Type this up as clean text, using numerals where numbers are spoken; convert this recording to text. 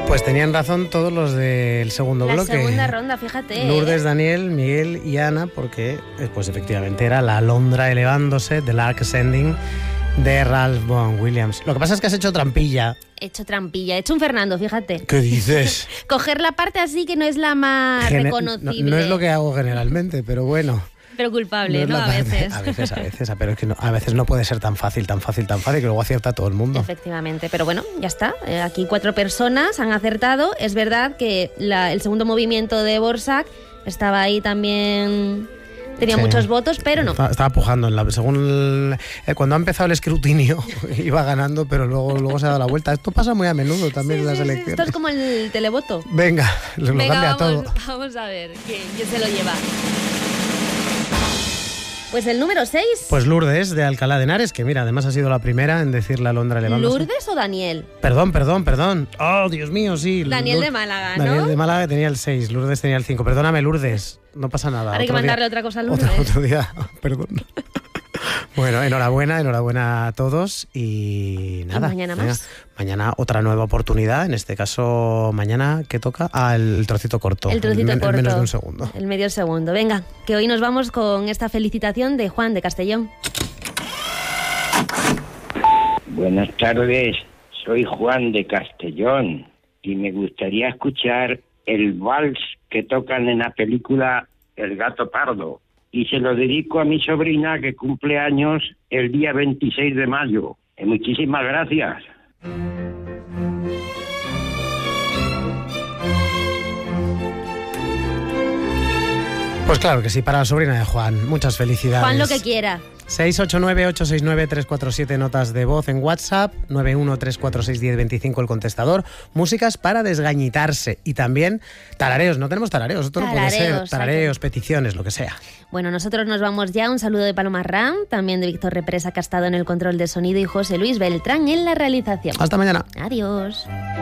Pues tenían razón todos los del segundo bloque. La segunda ronda, fíjate. Lourdes, Daniel, Miguel y Ana, porque pues efectivamente era la alondra elevándose del Ark Ascending de Ralph Vaughan Williams. Lo que pasa es que has hecho trampilla. He hecho trampilla, he hecho un Fernando, fíjate. ¿Qué dices? Coger la parte así que no es la más reconocible. No es lo que hago generalmente, pero bueno. Pero culpable, ¿no? A veces. A veces, pero es que a veces no puede ser tan fácil, que luego acierta todo el mundo. Efectivamente, pero bueno, ya está. Aquí 4 personas han acertado. Es verdad que el segundo movimiento de Dvořák estaba ahí también... Tenía muchos votos, pero no. Estaba pujando. Cuando ha empezado el escrutinio iba ganando, pero luego se ha dado la vuelta. Esto pasa muy a menudo también en las elecciones. Esto es como el televoto. Venga, lo cambia todo. Vamos a ver quién se lo lleva. Pues el número 6. Pues Lourdes, de Alcalá de Henares, que mira, además ha sido la primera en decir la alondra levándose. ¿Lourdes o Daniel? Perdón. Oh, Dios mío, sí. Daniel de Málaga, ¿no? Daniel de Málaga tenía el 6, Lourdes tenía el 5. Perdóname, Lourdes, no pasa nada. Ahora hay que mandarle otra cosa a Lourdes. Otro día, perdón. Bueno, enhorabuena a todos y nada. ¿Y mañana más? Mañana otra nueva oportunidad, en este caso mañana, ¿qué toca? El trocito corto. El trocito corto. El menos de un segundo. El medio segundo. Venga, que hoy nos vamos con esta felicitación de Juan de Castellón. Buenas tardes, soy Juan de Castellón y me gustaría escuchar el vals que tocan en la película El gato pardo. Y se lo dedico a mi sobrina que cumple años el día 26 de mayo. Muchísimas gracias. Pues claro que sí, para la sobrina de Juan. Muchas felicidades. Juan, lo que quiera. 689-869-347, notas de voz en WhatsApp, 913461025 el contestador, músicas para desgañitarse y también tarareos. No tenemos tarareos, esto no puede ser. Tarareos, peticiones, lo que sea. Bueno, nosotros nos vamos ya. Un saludo de Paloma Ram, también de Víctor Represa, que ha estado en el control de sonido, y José Luis Beltrán en la realización. Hasta mañana. Adiós.